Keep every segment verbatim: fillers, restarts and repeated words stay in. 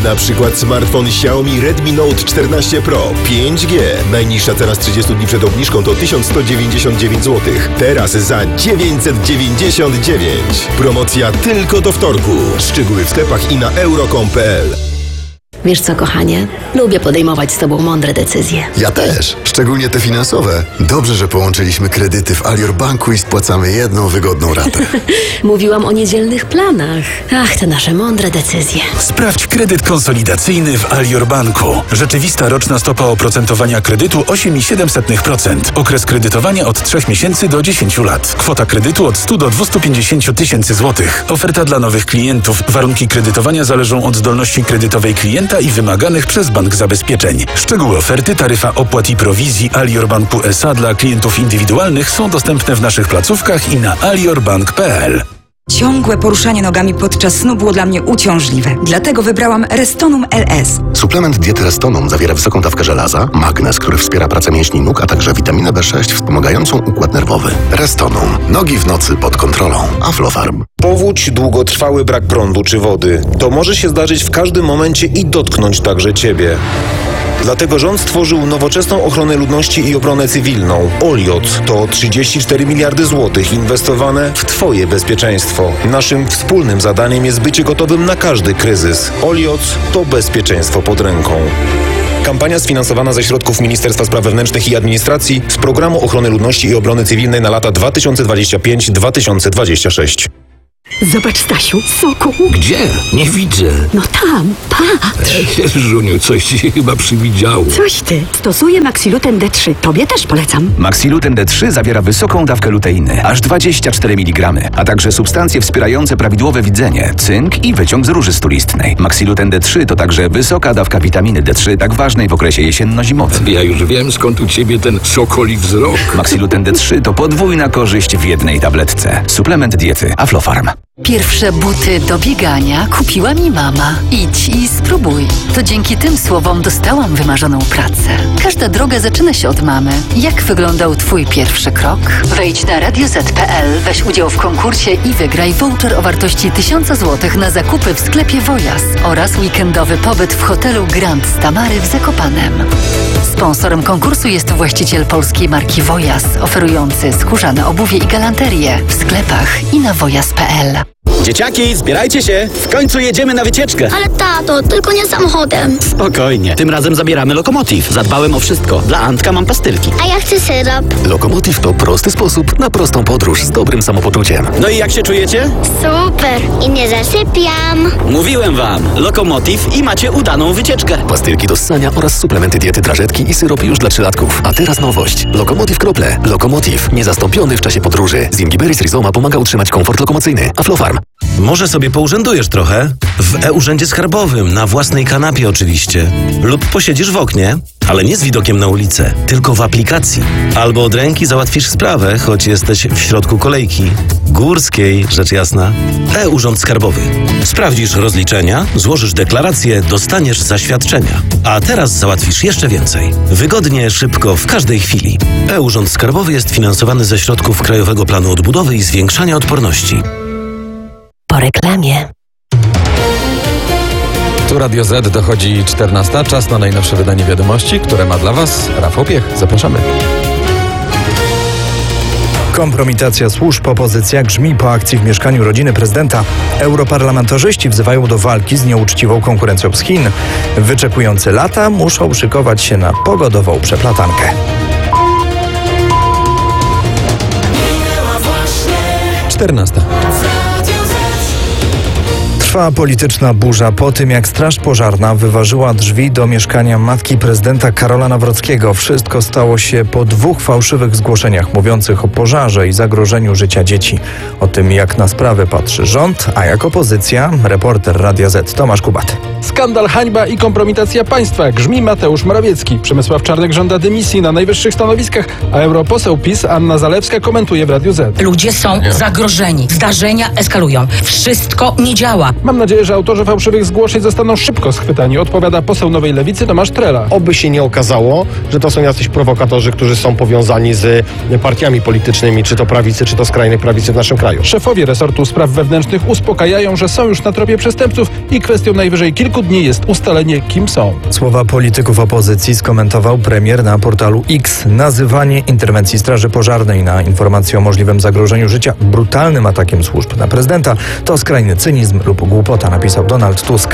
Na przykład smartfon Xiaomi Redmi Note czternaście Pro pięć G. Najniższa teraz trzydzieści dni przed obniżką to tysiąc sto dziewięćdziesiąt dziewięć złotych. Teraz za dziewięćset dziewięćdziesiąt dziewięć. Promocja tylko do wtorku. Szczegóły w sklepach i na euro kropka com kropka p l. Wiesz co, kochanie? Lubię podejmować z tobą mądre decyzje. Ja też, szczególnie te finansowe. Dobrze, że połączyliśmy kredyty w Alior Banku i spłacamy jedną wygodną ratę. Mówiłam o niedzielnych planach. Ach, te nasze mądre decyzje. Sprawdź kredyt konsolidacyjny w Alior Banku. Rzeczywista roczna stopa oprocentowania kredytu osiem przecinek siedem procent. Okres kredytowania od trzech miesięcy do dziesięciu lat. Kwota kredytu od stu do dwustu pięćdziesięciu tysięcy złotych. Oferta dla nowych klientów. Warunki kredytowania zależą od zdolności kredytowej klienta i wymaganych przez bank zabezpieczeń. Szczegóły oferty, taryfa opłat i prowizji Alior Banku S A dla klientów indywidualnych są dostępne w naszych placówkach i na alior bank kropka p l. Ciągłe poruszanie nogami podczas snu było dla mnie uciążliwe. Dlatego wybrałam Restonum L S. Suplement diety Restonum zawiera wysoką dawkę żelaza, magnez, który wspiera pracę mięśni nóg, a także witaminę B sześć wspomagającą układ nerwowy. Restonum. Nogi w nocy pod kontrolą. Aflofarm. Powódź, długotrwały brak prądu czy wody. To może się zdarzyć w każdym momencie i dotknąć także Ciebie. Dlatego rząd stworzył nowoczesną ochronę ludności i obronę cywilną. Oliot to trzydzieści cztery miliardy złotych inwestowane w Twoje bezpieczeństwo. Naszym wspólnym zadaniem jest bycie gotowym na każdy kryzys. Oliot to bezpieczeństwo pod ręką. Kampania sfinansowana ze środków Ministerstwa Spraw Wewnętrznych i Administracji z Programu Ochrony Ludności i Obrony Cywilnej na lata dwa tysiące dwudziesty piąty do dwa tysiące dwudziestego szóstego. Zobacz, Stasiu, soku. Gdzie? Nie widzę. No tam, patrz. Żuniu, coś ci się chyba przywidziało. Coś ty. Stosuję Maxiluten D trzy. Tobie też polecam. Maxiluten D trzy zawiera wysoką dawkę luteiny, aż dwadzieścia cztery miligramy, a także substancje wspierające prawidłowe widzenie, cynk i wyciąg z róży stulistnej. Maxiluten D trzy to także wysoka dawka witaminy D trzy, tak ważnej w okresie jesienno-zimowym. Ja już wiem, skąd u ciebie ten sokoli wzrok. Maxiluten D trzy to podwójna korzyść w jednej tabletce. Suplement diety Aflofarm. Pierwsze buty do biegania kupiła mi mama. Idź i spróbuj. To dzięki tym słowom dostałam wymarzoną pracę. Każda droga zaczyna się od mamy. Jak wyglądał Twój pierwszy krok? Wejdź na radio zet kropka p l, weź udział w konkursie i wygraj voucher o wartości tysiąc złotych na zakupy w sklepie Wojas oraz weekendowy pobyt w hotelu Grand Stamary w Zakopanem. Sponsorem konkursu jest właściciel polskiej marki Wojas, oferujący skórzane obuwie i galanterię w sklepach i na wojas kropka p l. Dzieciaki, zbierajcie się! W końcu jedziemy na wycieczkę! Ale tato, tylko nie samochodem. Spokojnie, tym razem zabieramy Lokomotiv. Zadbałem o wszystko. Dla Antka mam pastylki. A ja chcę syrop. Lokomotiv to prosty sposób na prostą podróż z dobrym samopoczuciem. No i jak się czujecie? Super! I nie zasypiam. Mówiłem wam, Lokomotiv i macie udaną wycieczkę. Pastylki do ssania oraz suplementy diety drażetki i syrop już dla trzylatków. A teraz nowość. Lokomotiv krople. Lokomotiv. Niezastąpiony w czasie podróży. Zingiberis rhizoma pomaga utrzymać komfort lokomocyjny. Aflofarm. Może sobie pourzędujesz trochę? W e-Urzędzie Skarbowym, na własnej kanapie oczywiście. Lub posiedzisz w oknie, ale nie z widokiem na ulicę, tylko w aplikacji. Albo od ręki załatwisz sprawę, choć jesteś w środku kolejki. Górskiej, rzecz jasna. E-Urząd Skarbowy. Sprawdzisz rozliczenia, złożysz deklarację, dostaniesz zaświadczenia. A teraz załatwisz jeszcze więcej. Wygodnie, szybko, w każdej chwili. E-Urząd Skarbowy jest finansowany ze środków Krajowego Planu Odbudowy i Zwiększania Odporności. Po reklamie. Tu Radio Z, dochodzi czternasta. Czas na najnowsze wydanie wiadomości, które ma dla Was Rafał Piech. Zapraszamy. Kompromitacja służb, opozycja grzmi po akcji w mieszkaniu rodziny prezydenta. Europarlamentarzyści wzywają do walki z nieuczciwą konkurencją z Chin. Wyczekujący lata muszą szykować się na pogodową przeplatankę. czternasta. Trwa polityczna burza po tym, jak Straż Pożarna wyważyła drzwi do mieszkania matki prezydenta Karola Nawrockiego. Wszystko stało się po dwóch fałszywych zgłoszeniach mówiących o pożarze i zagrożeniu życia dzieci. O tym, jak na sprawę patrzy rząd, a jak opozycja, reporter Radia Z Tomasz Kubat. Skandal, hańba i kompromitacja państwa. Grzmi Mateusz Morawiecki. Przemysław Czarnek żąda dymisji na najwyższych stanowiskach, a europoseł PiS Anna Zalewska komentuje w Radiu Z. Ludzie są zagrożeni. Zdarzenia eskalują. Wszystko nie działa. Mam nadzieję, że autorzy fałszywych zgłoszeń zostaną szybko schwytani, odpowiada poseł Nowej Lewicy Tomasz Trela. Oby się nie okazało, że to są jacyś prowokatorzy, którzy są powiązani z partiami politycznymi, czy to prawicy, czy to skrajnej prawicy w naszym kraju. Szefowie resortu spraw wewnętrznych uspokajają, że są już na tropie przestępców i kwestią najwyżej kilku dni jest ustalenie, kim są. Słowa polityków opozycji skomentował premier na portalu X. Nazywanie interwencji Straży Pożarnej na informację o możliwym zagrożeniu życia brutalnym atakiem służb na prezydenta to skrajny cynizm lub głupota, napisał Donald Tusk.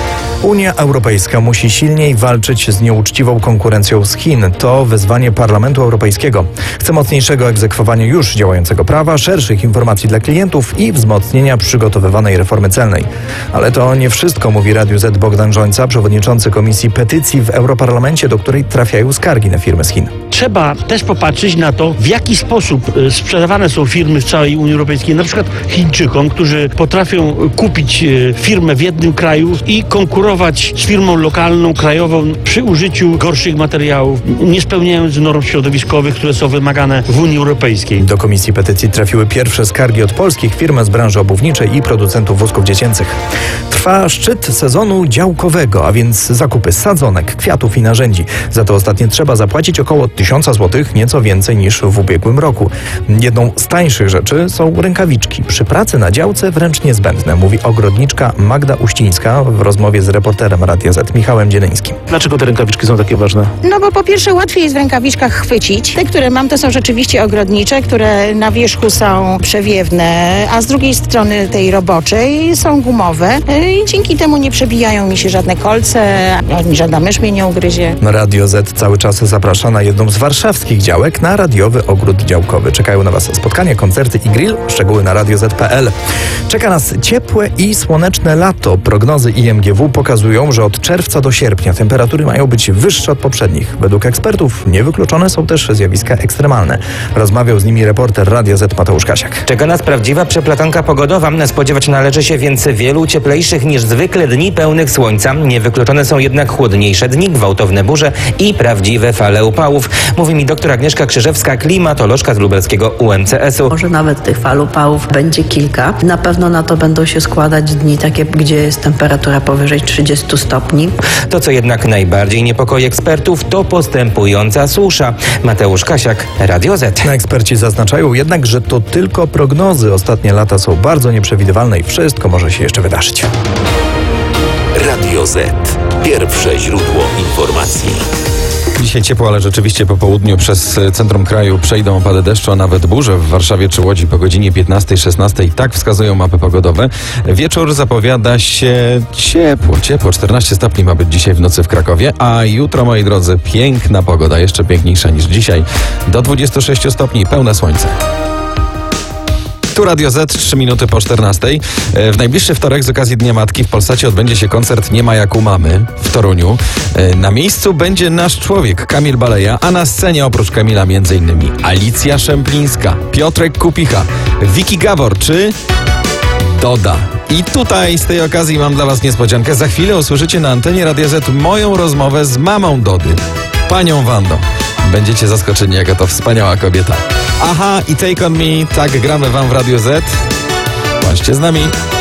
Unia Europejska musi silniej walczyć z nieuczciwą konkurencją z Chin. To wyzwanie Parlamentu Europejskiego. Chce mocniejszego egzekwowania już działającego prawa, szerszych informacji dla klientów i wzmocnienia przygotowywanej reformy celnej. Ale to nie wszystko, mówi Radiu Z Bogdan Rzońca, przewodniczący Komisji Petycji w Europarlamencie, do której trafiają skargi na firmy z Chin. Trzeba też popatrzeć na to, w jaki sposób sprzedawane są firmy w całej Unii Europejskiej, na przykład Chińczykom, którzy potrafią kupić firmę w jednym kraju i konkurować z firmą lokalną, krajową przy użyciu gorszych materiałów, nie spełniając norm środowiskowych, które są wymagane w Unii Europejskiej. Do Komisji Petycji trafiły pierwsze skargi od polskich firm z branży obuwniczej i producentów wózków dziecięcych. Trwa szczyt sezonu działkowego, a więc zakupy sadzonek, kwiatów i narzędzi. Za to ostatnie trzeba zapłacić około tysiąca złotych, nieco więcej niż w ubiegłym roku. Jedną z tańszych rzeczy są rękawiczki. Przy pracy na działce wręcz niezbędne, mówi ogrodniczka Magda Uścińska w rozmowie z reporterem Radia Z Michałem Dzieleńskim. Dlaczego te rękawiczki są takie ważne? No bo po pierwsze łatwiej jest w rękawiczkach chwycić. Te, które mam, to są rzeczywiście ogrodnicze, które na wierzchu są przewiewne, a z drugiej strony tej roboczej są gumowe i dzięki temu nie przebijają mi się żadne kolce, ani żadna mysz mnie nie ugryzie. Radio Z cały czas zaprasza na jedną z warszawskich działek na radiowy ogród działkowy. Czekają na Was spotkania, koncerty i grill. Szczegóły na radio zet kropka pe el. Czeka nas ciepłe i słoneczne lato. Prognozy I M G W pokazują, że od czerwca do sierpnia temperatury mają być wyższe od poprzednich. Według ekspertów niewykluczone są też zjawiska ekstremalne. Rozmawiał z nimi reporter Radia Z Mateusz Kasiak. Czeka nas prawdziwa przeplatanka pogodowa. Spodziewać należy się więc wielu cieplejszych niż zwykle dni pełnych słońca. Niewykluczone są jednak chłodniejsze dni, gwałtowne burze i prawdziwe fale upałów. Mówi mi doktor Agnieszka Krzyżewska, klimatolożka z lubelskiego U M C S u. Może nawet tych fal upałów będzie kilka. Na pewno na to będą się składać dni takie, gdzie jest temperatura powyżej trzydziestu stopni. To, co jednak najbardziej niepokoi ekspertów, to postępująca susza. Mateusz Kasiak, Radio Z. Eksperci zaznaczają jednak, że to tylko prognozy. Ostatnie lata są bardzo nieprzewidywalne i wszystko może się jeszcze wydarzyć. Radio Z. Pierwsze źródło informacji. Dzisiaj ciepło, ale rzeczywiście po południu przez centrum kraju przejdą opady deszczu, a nawet burze w Warszawie czy Łodzi po godzinie piętnastej szesnastej. Tak wskazują mapy pogodowe. Wieczór zapowiada się ciepło. Ciepło, czternaście stopni ma być dzisiaj w nocy w Krakowie, a jutro, moi drodzy, piękna pogoda, jeszcze piękniejsza niż dzisiaj. Do dwudziestu sześciu stopni, pełne słońce. Tu Radio Z, trzy minuty po czternastej. W najbliższy wtorek z okazji Dnia Matki w Polsacie odbędzie się koncert Nie ma jak u mamy w Toruniu. Na miejscu będzie nasz człowiek, Kamil Baleja, a na scenie oprócz Kamila między innymi Alicja Szemplińska, Piotrek Kupicha, Wiki Gawor czy Doda. I tutaj z tej okazji mam dla Was niespodziankę. Za chwilę usłyszycie na antenie Radia Z moją rozmowę z mamą Dody, panią Wandą. Będziecie zaskoczeni, jaka to wspaniała kobieta. Aha, i Take On Me, tak gramy Wam w Radio Z. Bądźcie z nami.